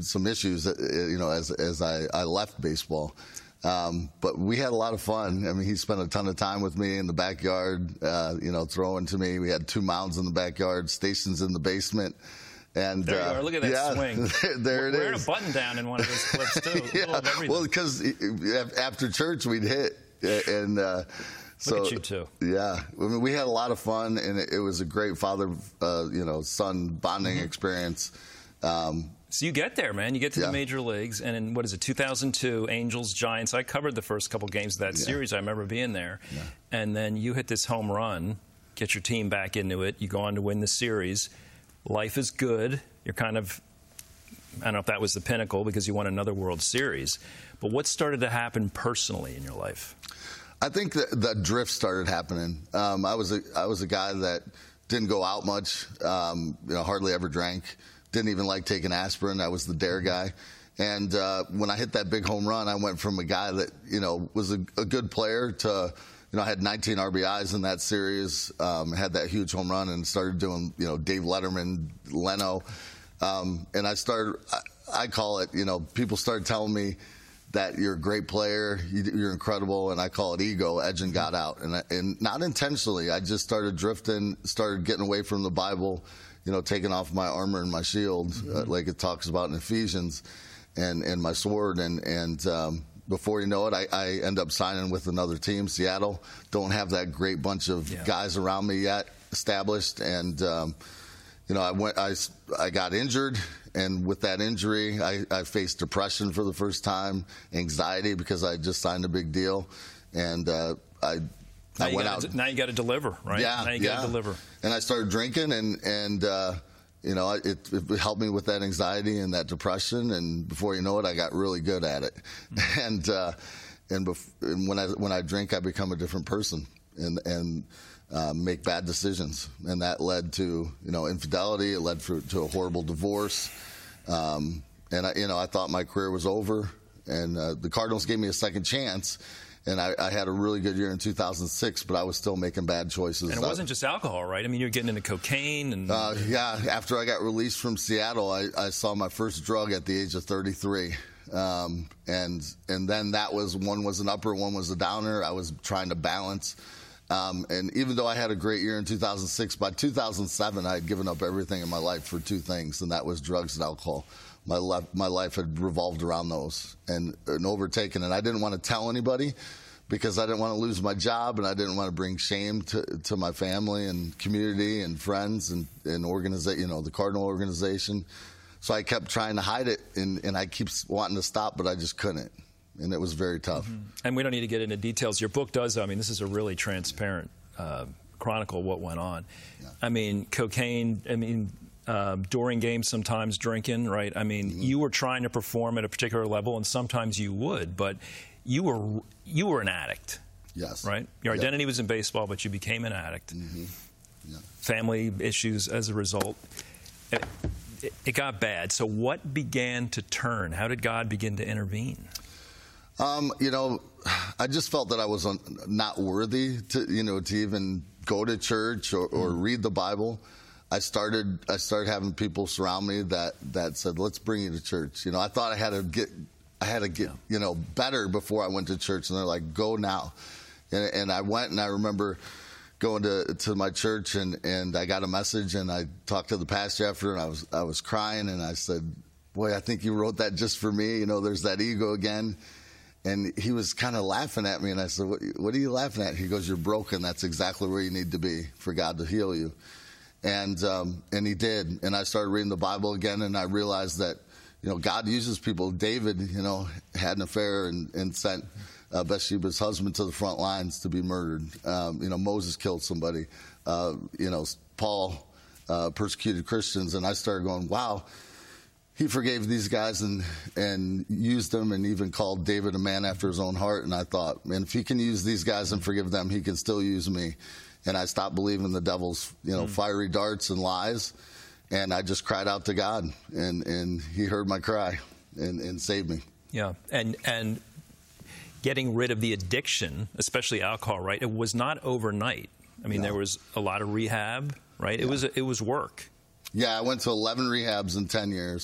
some issues, as I left baseball. But we had a lot of fun. I mean, he spent a ton of time with me in the backyard, throwing to me. We had 2 mounds in the backyard, stations in the basement. And there you are. Look at that swing. There it is. Wearing a button down in one of those clips too. Yeah. Well, because after church we'd hit, and so look at you two. Yeah, I mean, we had a lot of fun, and it was a great father-son bonding experience. So you get there, man. You get to the major leagues, and in, 2002, Angels, Giants. I covered the first couple games of that series. I remember being there. Yeah. And then you hit this home run, get your team back into it. You go on to win the series. Life is good. You're kind of, I don't know if that was the pinnacle because you won another World Series. But what started to happen personally in your life? I think the drift started happening. I was a guy that didn't go out much, hardly ever drank. Didn't even like taking aspirin. I was the dare guy. And when I hit that big home run, I went from a guy that, was a good player to, I had 19 RBIs in that series, had that huge home run, and started doing, Dave Letterman, Leno. And I call it, people started telling me that you're a great player, you're incredible, and I call it ego. Edging got out. And not intentionally. I just started drifting, started getting away from the Bible, taking off my armor and my shield, like it talks about in Ephesians, and my sword. And before you know it, I end up signing with another team, Seattle. Don't have that great bunch of guys around me yet established. And, I got injured. And with that injury, I faced depression for the first time, anxiety because I just signed a big deal. And I went out. Now you got to deliver, right? Yeah, now you got to deliver. And I started drinking, and it helped me with that anxiety and that depression. And before you know it, I got really good at it. And when I drink, I become a different person and make bad decisions. And that led to infidelity. It led to a horrible divorce. And I thought my career was over. And the Cardinals gave me a second chance. And I had a really good year in 2006, but I was still making bad choices. And it wasn't just alcohol, right? I mean, you were getting into cocaine. And after I got released from Seattle, I saw my first drug at the age of 33. And then one was an upper, one was a downer. I was trying to balance. And even though I had a great year in 2006, by 2007, I had given up everything in my life for 2 things, and that was drugs and alcohol. My life had revolved around those and overtaken. And I didn't want to tell anybody because I didn't want to lose my job, and I didn't want to bring shame to my family and community and friends and the Cardinal organization. So I kept trying to hide it, and I keep wanting to stop, but I just couldn't. And it was very tough. And we don't need to get into details. Your book does, this is a really transparent chronicle of what went on. Yeah. I mean, cocaine, during games, sometimes drinking, right? I mean, you were trying to perform at a particular level, and sometimes you would, but you were an addict. Yes. Right? Your identity was in baseball, but you became an addict. Yeah. Family issues as a result. It got bad. So what began to turn? How did God begin to intervene? I just felt that I was not worthy to even go to church or read the Bible. I started having people surround me that said, "Let's bring you to church." I thought I had to get better before I went to church, and they're like, "Go now." And I went, and I remember going to my church, and I got a message, and I talked to the pastor after, and I was crying, and I said, "Boy, I think you wrote that just for me. There's that ego again." And he was kind of laughing at me, and I said, what are you laughing at? He goes, "You're broken. That's exactly where you need to be for God to heal you." And he did. And I started reading the Bible again, and I realized that, God uses people. David, had an affair and sent Bathsheba's husband to the front lines to be murdered. Moses killed somebody. Paul persecuted Christians. And I started going, wow. He forgave these guys and used them, and even called David a man after his own heart. And I thought, man, if he can use these guys and forgive them, he can still use me. And I stopped believing the devil's, fiery darts and lies. And I just cried out to God, and he heard my cry and saved me. Yeah. And getting rid of the addiction, especially alcohol, right? It was not overnight. There was a lot of rehab, right? Yeah. It was work. Yeah, I went to 11 rehabs in 10 years.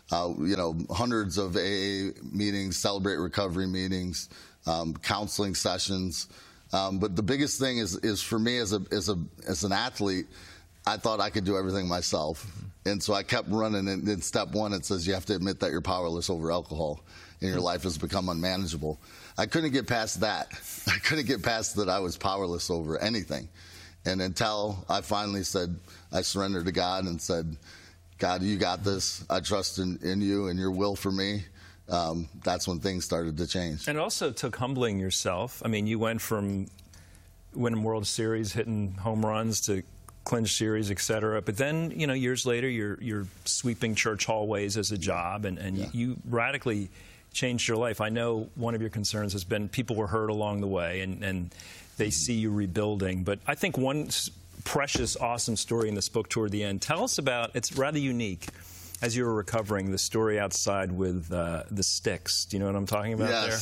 hundreds of AA meetings, Celebrate Recovery meetings, counseling sessions. But the biggest thing is for me as an athlete, I thought I could do everything myself. And so I kept running. And in step one, it says you have to admit that you're powerless over alcohol and your life has become unmanageable. I couldn't get past that. I couldn't get past that I was powerless over anything. And until I finally said, I surrendered to God and said, God, you got this. I trust in you and your will for me. That's when things started to change. And it also took humbling yourself. I mean, you went from winning World Series, hitting home runs, to clinch series, et cetera. But then, years later, you're sweeping church hallways as a job, and you radically changed your life. I know one of your concerns has been people were hurt along the way, and they see you rebuilding. But I think one precious, awesome story in this book toward the end. Tell us about, it's rather unique, as you were recovering, the story outside with the Styx. Do you know what I'm talking about there?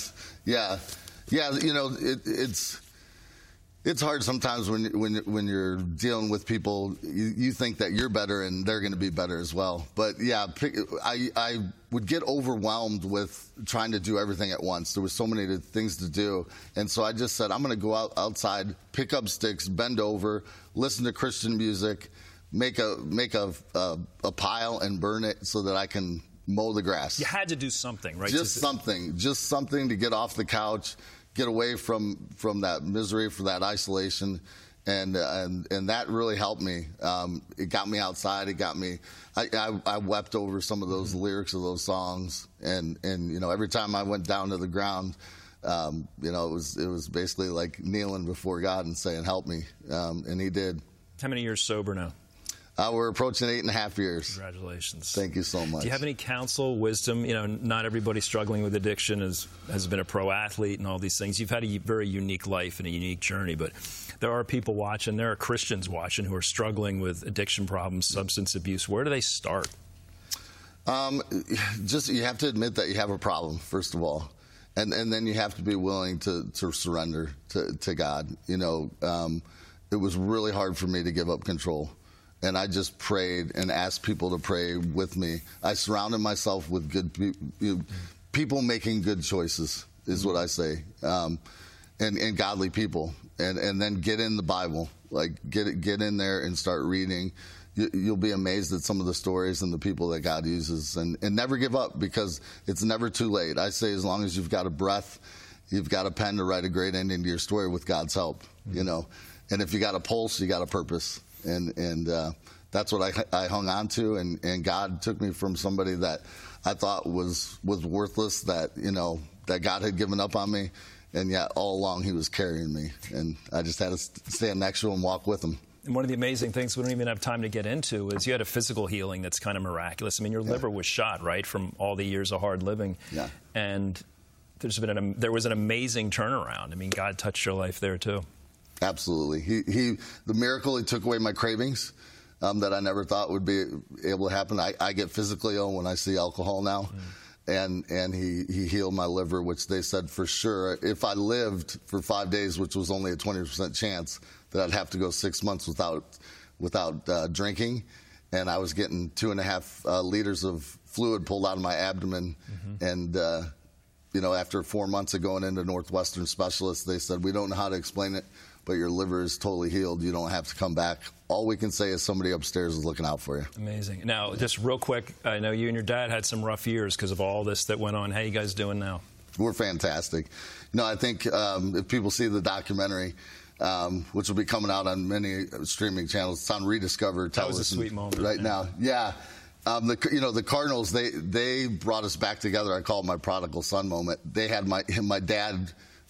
Yeah. It's hard sometimes when you're dealing with people. You think that you're better and they're going to be better as well. But yeah, I would get overwhelmed with trying to do everything at once. There was so many things to do, and so I just said, I'm going to go outside, pick up sticks, bend over, listen to Christian music, make a pile and burn it so that I can mow the grass. You had to do something, right? Just something to get off the couch, get away from that misery, from that isolation, and that really helped me. It got me outside. It got me. I wept over some of those lyrics of those songs, and every time I went down to the ground, it was basically like kneeling before God and saying, "Help me," and He did. How many years sober now? We're approaching 8.5 years. Congratulations. Thank you so much. Do you have any counsel, wisdom? Not everybody struggling with addiction has been a pro athlete and all these things. You've had a very unique life and a unique journey, but there are people watching, there are Christians watching who are struggling with addiction problems, substance abuse. Where do they start? You have to admit that you have a problem, first of all. And then you have to be willing to surrender to God. It was really hard for me to give up control. And I just prayed and asked people to pray with me. I surrounded myself with good people making good choices, is what I say, and godly people. And then get in the Bible, like get in there and start reading. You'll be amazed at some of the stories and the people that God uses. And never give up, because it's never too late. I say as long as you've got a breath, you've got a pen to write a great ending to your story with God's help. And if you got a pulse, you got a purpose. And that's what I hung on to, and God took me from somebody that I thought was worthless, that God had given up on me, and yet all along He was carrying me, and I just had to stand next to Him and walk with Him. And one of the amazing things we don't even have time to get into is you had a physical healing that's kind of miraculous. I mean, your liver was shot, right, from all the years of hard living. Yeah. And there was an amazing turnaround. I mean, God touched your life there too. Absolutely. The miracle, He took away my cravings that I never thought would be able to happen. I get physically ill when I see alcohol now. And he healed my liver, which they said for sure, if I lived for 5 days, which was only a 20% chance, that I'd have to go 6 months without drinking. And I was getting 2.5 liters of fluid pulled out of my abdomen. And after 4 months of going into Northwestern specialists, they said, we don't know how to explain it, but your liver is totally healed. You don't have to come back. All we can say is somebody upstairs is looking out for you. Amazing. Now, just real quick, I know you and your dad had some rough years because of all this that went on. How you guys doing now? We're fantastic. I think if people see the documentary, which will be coming out on many streaming channels, it's on Rediscover Television. That was a sweet moment right now. Yeah. The Cardinals, they brought us back together. I call it my prodigal son moment. They had my dad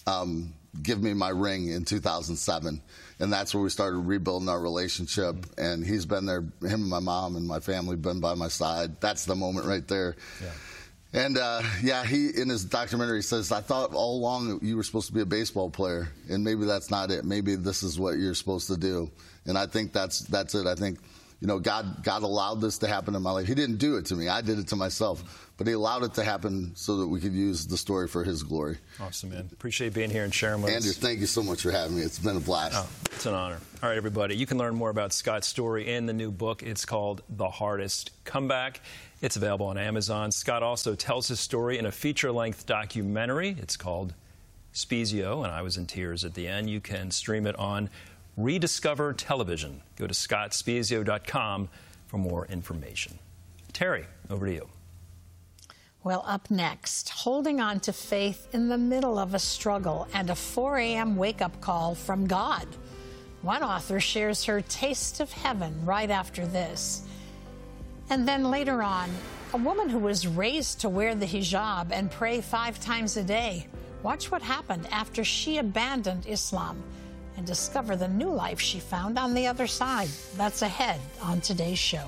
give me my ring in 2007, and that's where we started rebuilding our relationship. And he's been there. Him and my mom and my family been by my side. That's the moment right there. Yeah. And he in his documentary says, I thought all along you were supposed to be a baseball player, and maybe that's not it. Maybe this is what you're supposed to do. And I think that's it. I think God allowed this to happen in my life. He didn't do it to me. I did it to myself. But he allowed it to happen so that we could use the story for his glory. Awesome, man. Appreciate being here and sharing with us. Andrew, thank you so much for having me. It's been a blast. Oh, it's an honor. All right, everybody. You can learn more about Scott's story in the new book. It's called The Hardest Comeback. It's available on Amazon. Scott also tells his story in a feature-length documentary. It's called Spiezio, and I was in tears at the end. You can stream it on Rediscover Television. Go to scottspiezio.com for more information. Terry, over to you. Well, up next, holding on to faith in the middle of a struggle and a 4 a.m. wake-up call from God. One author shares her taste of heaven right after this. And then later on, a woman who was raised to wear the hijab and pray 5 times a day. Watch what happened after she abandoned Islam and discover the new life she found on the other side. That's ahead on today's show.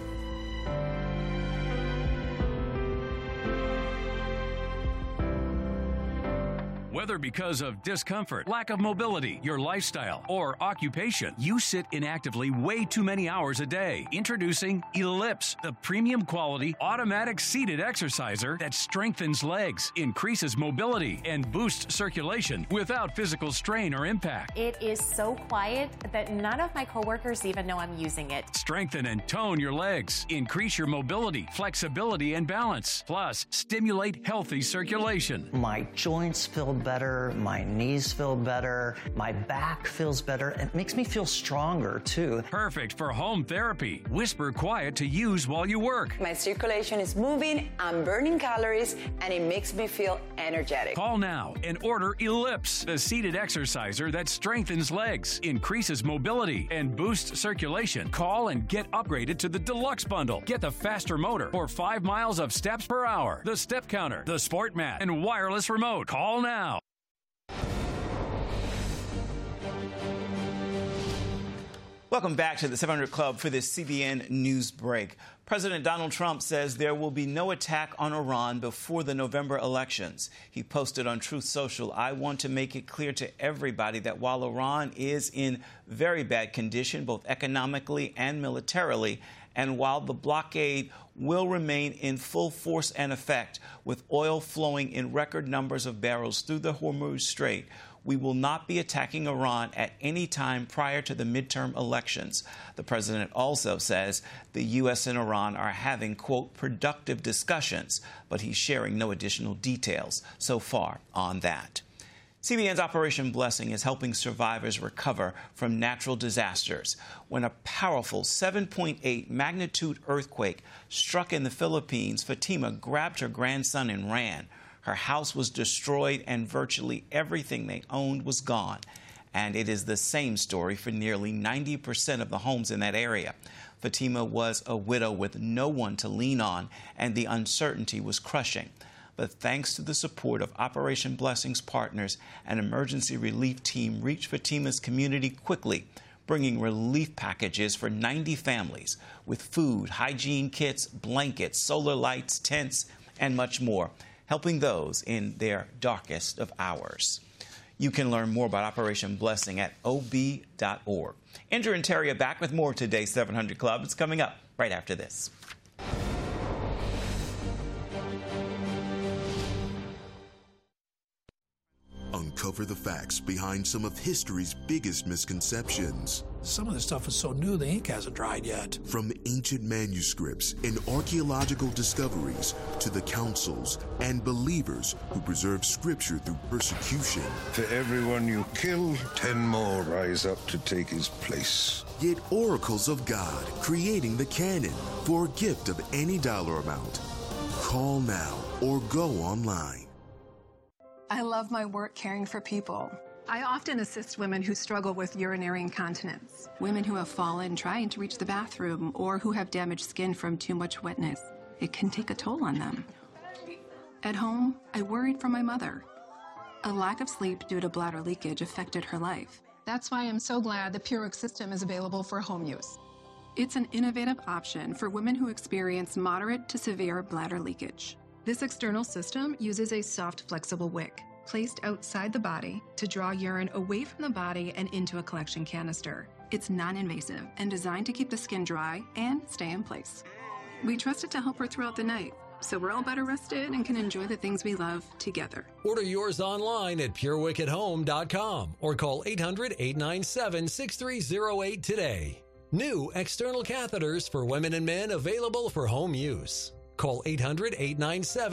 Whether because of discomfort, lack of mobility, your lifestyle, or occupation, you sit inactively way too many hours a day. Introducing Ellipse, the premium quality automatic seated exerciser that strengthens legs, increases mobility, and boosts circulation without physical strain or impact. It is so quiet that none of my coworkers even know I'm using it. Strengthen and tone your legs, increase your mobility, flexibility, and balance. Plus, stimulate healthy circulation. My joints feel better, my knees feel better, my back feels better. It makes me feel stronger, too. Perfect for home therapy. Whisper quiet to use while you work. My circulation is moving, I'm burning calories, and it makes me feel energetic. Call now and order Ellipse, the seated exerciser that strengthens legs, increases mobility, and boosts circulation. Call and get upgraded to the Deluxe Bundle. Get the faster motor for 5 miles of steps per hour, the step counter, the sport mat, and wireless remote. Call now. Welcome back to the 700 Club for this CBN News break. President Donald Trump says there will be no attack on Iran before the November elections. He posted on Truth Social, "I want to make it clear to everybody that while Iran is in very bad condition, both economically and militarily, and while the blockade will remain in full force and effect, with oil flowing in record numbers of barrels through the Hormuz Strait, we will not be attacking Iran at any time prior to the midterm elections." The president also says the U.S. and Iran are having, quote, productive discussions, but he's sharing no additional details so far on that. CBN's Operation Blessing is helping survivors recover from natural disasters. When a powerful 7.8 magnitude earthquake struck in the Philippines, Fatima grabbed her grandson and ran. Her house was destroyed and virtually everything they owned was gone. And it is the same story for nearly 90% of the homes in that area. Fatima was a widow with no one to lean on, and the uncertainty was crushing. But thanks to the support of Operation Blessing's partners, an emergency relief team reached Fatima's community quickly, bringing relief packages for 90 families with food, hygiene kits, blankets, solar lights, tents, and much more, helping those in their darkest of hours. You can learn more about Operation Blessing at ob.org. Andrew and Terry are back with more of today's 700 Club. It's coming up right after this. Uncover the facts behind some of history's biggest misconceptions. Some of this stuff is so new, the ink hasn't dried yet. From ancient manuscripts and archaeological discoveries to the councils and believers who preserve scripture through persecution. For everyone you kill, 10 more rise up to take his place. Yet oracles of God, creating the canon for a gift of any dollar amount. Call now or go online. I love my work caring for people. I often assist women who struggle with urinary incontinence, women who have fallen trying to reach the bathroom, or who have damaged skin from too much wetness. It can take a toll on them. At home, I worried for my mother. A lack of sleep due to bladder leakage affected her life. That's why I'm so glad the Purex system is available for home use. It's an innovative option for women who experience moderate to severe bladder leakage. This external system uses a soft, flexible wick placed outside the body to draw urine away from the body and into a collection canister. It's non-invasive and designed to keep the skin dry and stay in place. We trust it to help her throughout the night, so we're all better rested and can enjoy the things we love together. Order yours online at PureWickedHome.com or call 800-897-6308 today. New external catheters for women and men available for home use. Call 800-897